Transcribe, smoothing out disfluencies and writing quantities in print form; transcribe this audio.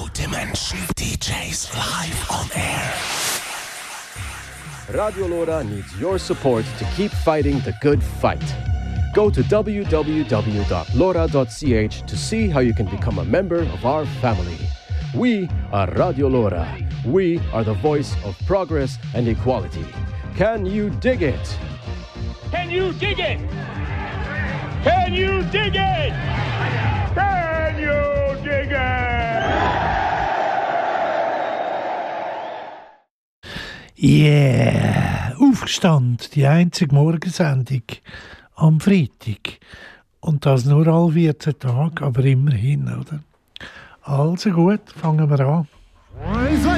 Dimension DJs live on air. Radio Lora needs your support to keep fighting the good fight. Go to www.lora.ch to see how you can become a member of our family. We are Radio Lora. We are the voice of progress and equality. Can you dig it? Can you dig it? Can you dig it? Can you dig it? Yeah, Aufgestanden, die einzige Morgensendung am Freitag. Und das nur alle 14 Tage, aber immerhin, oder? Also gut, fangen wir an.